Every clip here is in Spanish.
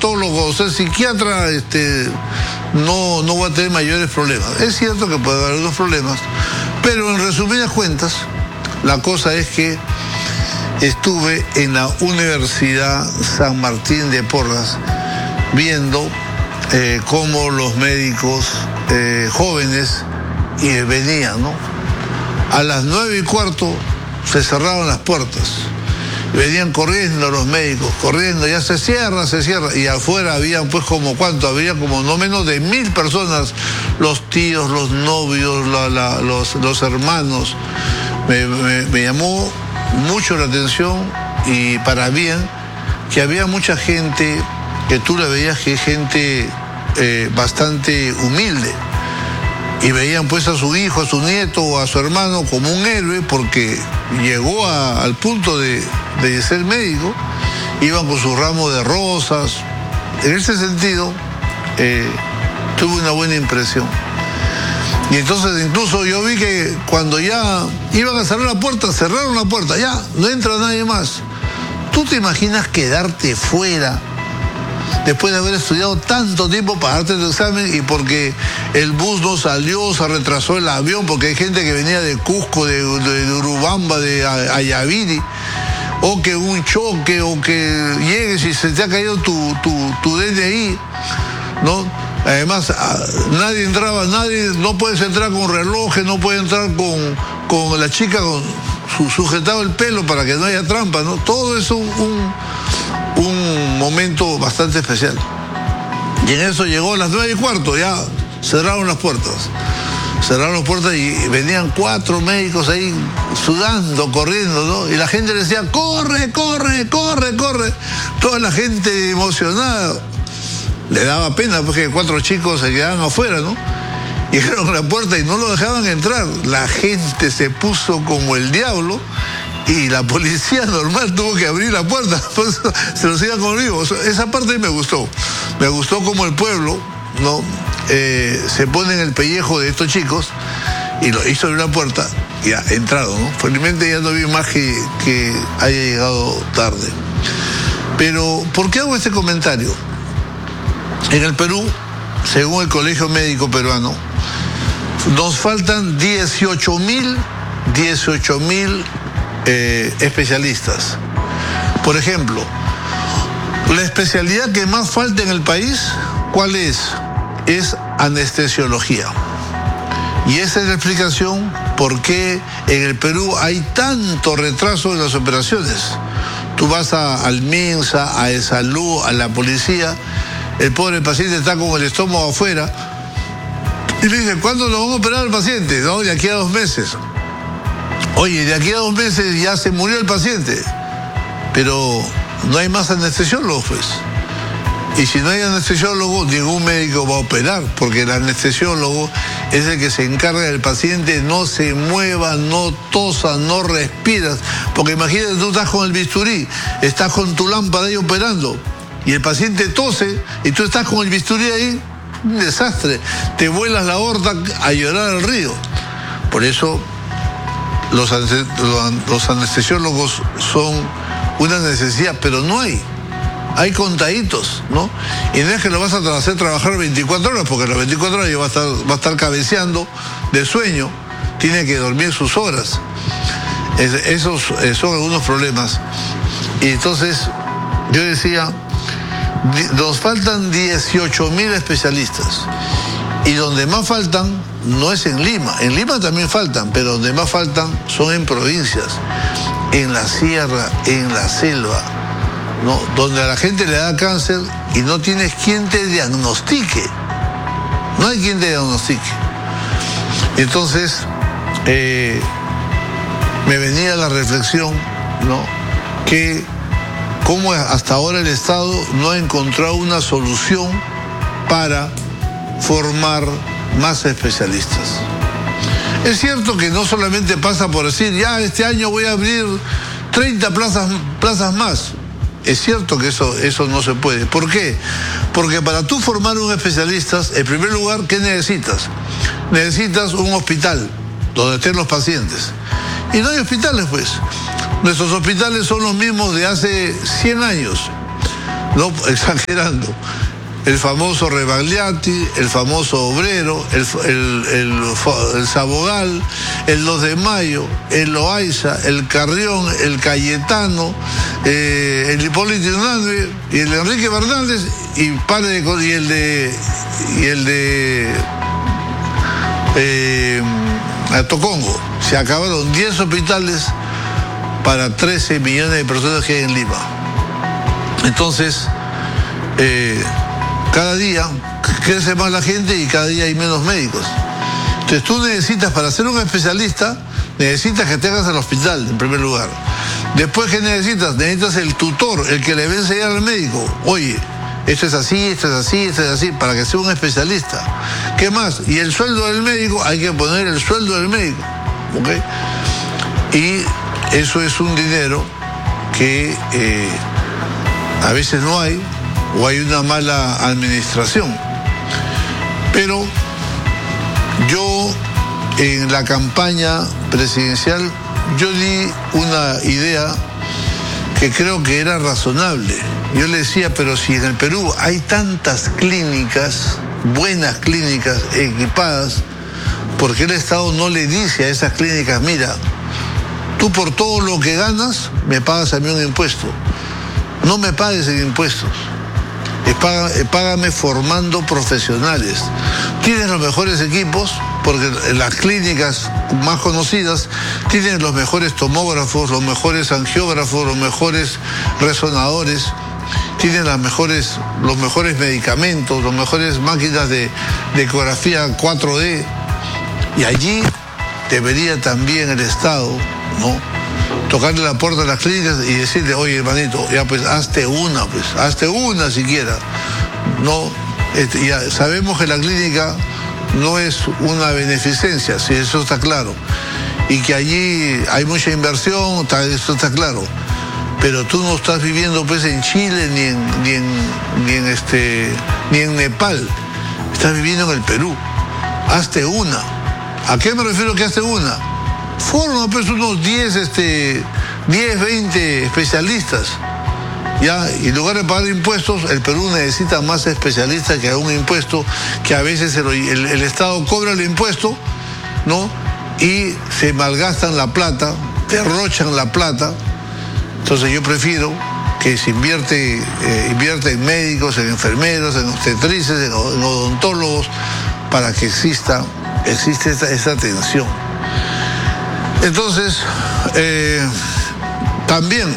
traumatólogo o ser psiquiatra, no voy a tener mayores problemas. Es cierto que puede haber algunos problemas, pero en resumidas cuentas, la cosa es que estuve en la Universidad San Martín de Porres viendo cómo los médicos jóvenes venían, ¿no? A las 9:15 se cerraban las puertas. Venían corriendo los médicos, corriendo, ya se cierra, y afuera habían pues había como no menos de 1000 personas, los tíos, los novios, los hermanos. Me llamó mucho la atención, y para bien, que había mucha gente que tú la veías que es gente bastante humilde, y veían pues a su hijo, a su nieto o a su hermano como un héroe porque llegó al punto de ser médico. Iban con su ramo de rosas. En ese sentido tuve una buena impresión. Y entonces incluso yo vi que cuando ya iban a cerrar la puerta, cerraron la puerta, ya no entra nadie más. ¿Tú te imaginas quedarte fuera después de haber estudiado tanto tiempo para darte tu examen, y porque el bus no salió, se retrasó el avión, porque hay gente que venía de Cusco, de Urubamba, de Ayaviri, o que un choque, o que llegues y se te ha caído tu DNI, ¿no? Además, nadie entraba, no puedes entrar con relojes, no puedes entrar con la chica con sujetado el pelo para que no haya trampa, ¿no? Todo eso un momento bastante especial. Y en eso llegó a las 9:15, ya cerraron las puertas. Cerraron las puertas y venían 4 médicos ahí sudando, corriendo, ¿no? Y la gente le decía, corre, corre, corre, corre. Toda la gente emocionada. Le daba pena porque 4 chicos se quedaban afuera, ¿no? Llegaron a la puerta y no lo dejaban entrar. La gente se puso como el diablo y la policía normal tuvo que abrir la puerta. Pues se los iban conmigo. Esa parte me gustó. Me gustó como el pueblo, ¿no? Se pone en el pellejo de estos chicos y lo hizo abrir la puerta. Ya entraron, ¿no? Felizmente ya no vi más que haya llegado tarde. Pero, ¿por qué hago este comentario? En el Perú, según el Colegio Médico Peruano, nos faltan 18.000 especialistas. Por ejemplo, la especialidad que más falta en el país, ¿cuál es? Es anestesiología. Y esa es la explicación por qué en el Perú hay tanto retraso en las operaciones. Tú vas al MINSA, a ESalud, a la policía, el pobre paciente está con el estómago afuera y le dicen, ¿cuándo lo vamos a operar al paciente? No, de aquí a 2 meses. Oye, de aquí a 2 meses ya se murió el paciente, pero no hay más anestesiólogos, pues. Y si no hay anestesiólogo, ningún médico va a operar, porque el anestesiólogo es el que se encarga del paciente, no se mueva, no tosa, no respiras. Porque imagínate, tú estás con el bisturí, estás con tu lámpara ahí operando, y el paciente tose, y tú estás con el bisturí ahí, un desastre. Te vuelas la aorta a llorar al río. Por eso los anestesiólogos son una necesidad, pero no hay. Hay contaditos, ¿no? Y no es que lo vas a hacer trabajar 24 horas, porque a las 24 horas ya va a estar cabeceando de sueño, tiene que dormir sus horas. Esos son algunos problemas. Y entonces, yo decía, nos faltan 18.000 especialistas. Y donde más faltan no es en Lima. En Lima también faltan, pero donde más faltan son en provincias, en la sierra, en la selva, ¿no? Donde a la gente le da cáncer y no tienes quien te diagnostique. No hay quien te diagnostique. Entonces, me venía la reflexión, ¿no? Que cómo hasta ahora el Estado no ha encontrado una solución para formar más especialistas. Es cierto que no solamente pasa por decir, ya este año voy a abrir 30 plazas más. Es cierto que eso no se puede. ¿Por qué? Porque para tú formar un especialista, en primer lugar, ¿qué necesitas? Necesitas un hospital donde estén los pacientes. Y no hay hospitales, pues. Nuestros hospitales son los mismos de hace 100 años. no exagerando. El famoso Rebagliati, el famoso Obrero, el Sabogal, el 2 de Mayo, el Loaiza, el Carrión, el Cayetano, el Hipólito Hernández y el Enrique Fernández y el de Tocongo. Se acabaron 10 hospitales para 13 millones de personas que hay en Lima. Entonces, cada día crece más la gente y cada día hay menos médicos. Entonces tú necesitas, para ser un especialista, necesitas que tengas al hospital, en primer lugar. Después, ¿qué necesitas? Necesitas el tutor, el que le va a enseñar al médico. Oye, esto es así, esto es así, esto es así, para que sea un especialista. ¿Qué más? Y el sueldo del médico, hay que poner el sueldo del médico. ¿Ok? Y eso es un dinero que a veces no hay, o hay una mala administración. Pero yo en la campaña presidencial yo di una idea que creo que era razonable. Yo le decía, pero si en el Perú hay tantas clínicas, buenas clínicas equipadas, ¿por qué el Estado no le dice a esas clínicas, mira, tú por todo lo que ganas me pagas a mí un impuesto? No me pagues en impuestos. Págame formando profesionales. Tienes los mejores equipos, porque las clínicas más conocidas tienen los mejores tomógrafos, los mejores angiógrafos, los mejores resonadores, tienen los mejores medicamentos, las mejores máquinas de ecografía 4D. Y allí debería también el Estado, ¿no?, tocarle la puerta a las clínicas y decirle, oye, hermanito, ya pues hazte una siquiera. No, ya sabemos que la clínica no es una beneficencia, sí, eso está claro. Y que allí hay mucha inversión, eso está claro. Pero tú no estás viviendo pues en Chile ni en Nepal. Estás viviendo en el Perú. Hazte una. ¿A qué me refiero que hazte una? Forma pues unos 10, 20 especialistas. Ya, y en lugar de pagar impuestos, el Perú necesita más especialistas que un impuesto, que a veces el Estado cobra el impuesto, ¿no?, y se malgastan la plata, derrochan la plata. Entonces yo prefiero que se invierte en médicos, en enfermeros, en obstetrices, en odontólogos, para que existe esta atención. Entonces, también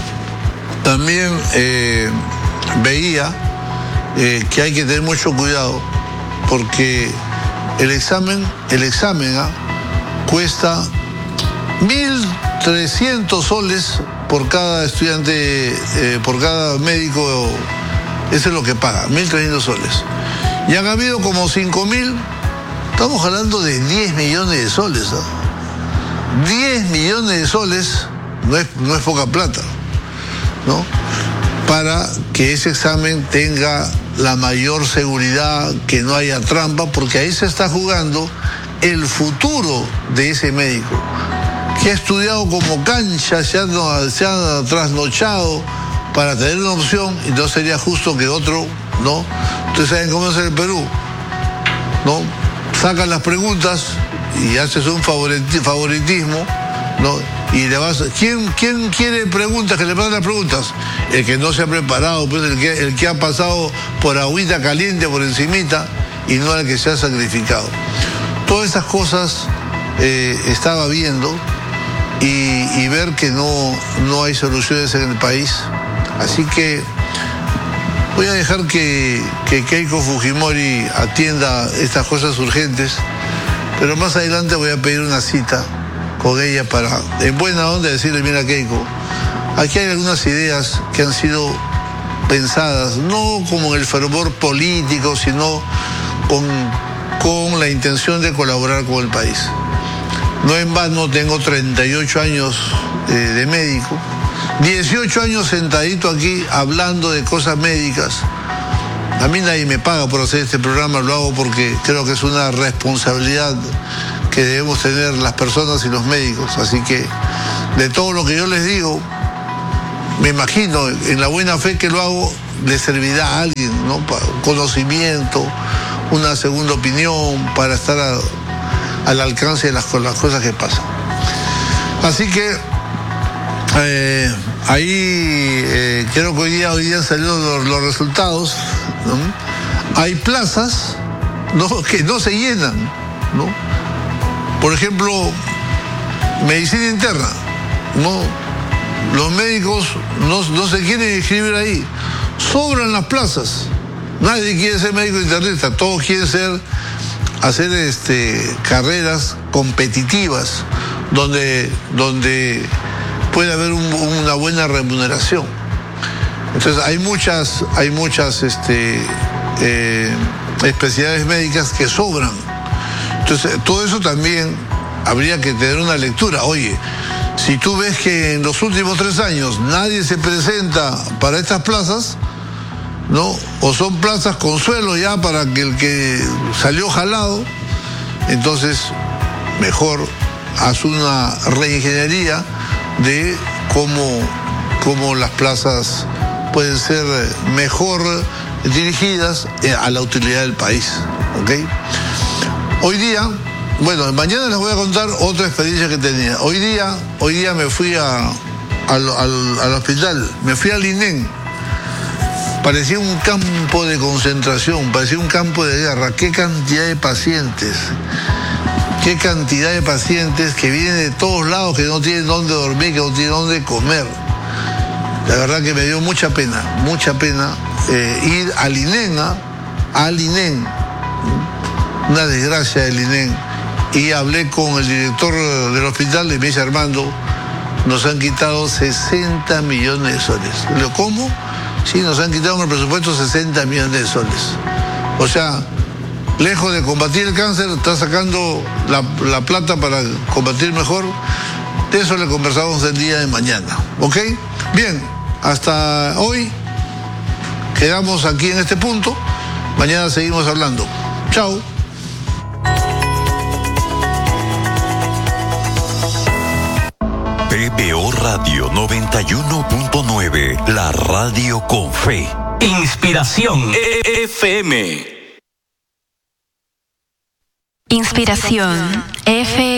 veía que hay que tener mucho cuidado, porque el examen cuesta 1.300 soles por cada estudiante, por cada médico. Eso es lo que paga, 1.300 soles. Y han habido como 5.000, estamos hablando de 10 millones de soles, ¿no? 10 millones de soles no es poca plata, ¿no?, para que ese examen tenga la mayor seguridad, que no haya trampa, porque ahí se está jugando el futuro de ese médico, que ha estudiado como cancha, se ha trasnochado para tener una opción, y no sería justo que otro, ¿no? Ustedes saben cómo es en el Perú, ¿no? Sacan las preguntas y haces un favoritismo, ¿no? Y le vas, ¿quién quiere preguntas? Que le pasen las preguntas. El que no se ha preparado, pues el que ha pasado por agüita caliente por encimita, y no el que se ha sacrificado. Todas esas cosas estaba viendo y ver que no hay soluciones en el país. Así que voy a dejar que Keiko Fujimori atienda estas cosas urgentes, pero más adelante voy a pedir una cita con ella para, en buena onda, decirle, mira, Keiko, aquí hay algunas ideas que han sido pensadas, no como en el fervor político, sino con la intención de colaborar con el país. No en vano tengo 38 años de médico, 18 años sentadito aquí hablando de cosas médicas. A mí nadie me paga por hacer este programa, lo hago porque creo que es una responsabilidad que debemos tener las personas y los médicos. Así que de todo lo que yo les digo, me imagino en la buena fe que lo hago, le servirá a alguien, ¿no? Conocimiento, una segunda opinión, para estar al alcance de las cosas que pasan. Así que ahí creo que hoy día salieron los resultados, ¿no? Hay plazas, ¿no?, que no se llenan, ¿no? Por ejemplo, medicina interna, ¿no? Los médicos no se quieren inscribir ahí. Sobran las plazas. Nadie quiere ser médico internista. Todos quieren hacer carreras competitivas donde puede haber una buena remuneración. Entonces hay muchas especialidades médicas que sobran. Entonces todo eso también habría que tener una lectura. Oye, si tú ves que en los últimos 3 años nadie se presenta para estas plazas, ¿no? O son plazas consuelo ya para que el que salió jalado, entonces mejor haz una reingeniería de cómo las plazas pueden ser mejor dirigidas a la utilidad del país, ¿ok? Hoy día, bueno, mañana les voy a contar otra experiencia que tenía. Hoy día me fui al hospital, me fui al INEN. Parecía un campo de concentración, parecía un campo de guerra. Qué cantidad de pacientes que vienen de todos lados, que no tienen dónde dormir, que no tienen dónde comer. La verdad que me dio mucha pena ir al INEN, una desgracia del INEN. Y hablé con el director del hospital y me dice: Armando, nos han quitado 60 millones de soles. Le digo, ¿cómo? Sí, nos han quitado en el presupuesto 60 millones de soles. O sea, lejos de combatir el cáncer, está sacando la plata para combatir mejor. De eso le conversamos el día de mañana, ¿ok? Bien, hasta hoy quedamos aquí en este punto. Mañana seguimos hablando. Chao. PBO Radio 91.9, la radio con fe. Inspiración FM. Inspiración FM.